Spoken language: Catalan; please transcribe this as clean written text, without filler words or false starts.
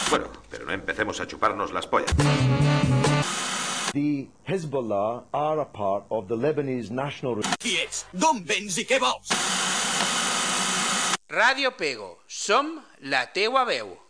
Bueno, pero no empecemos a chuparnos las pollas. The Hezbollah are a part of the Lebanese national... Qui ets? D'on vens i què vols? Ràdio Pego, som la teua veu.